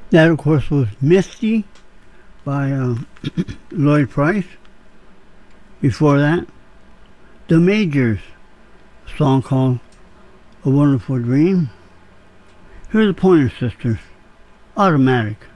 That, of course, was Misty by Lloyd Price. Before that, The Majors, a song called A Wonderful Dream. Here's the Pointer Sisters, Automatic.